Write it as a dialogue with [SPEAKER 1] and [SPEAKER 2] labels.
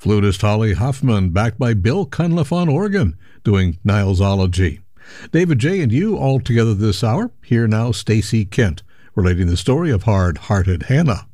[SPEAKER 1] Flutist Holly Huffman, backed by Bill Cunliffe on organ, doing Nilesology. David J. and you all together this hour. Here now, Stacey Kent, relating the story of hard-hearted Hannah.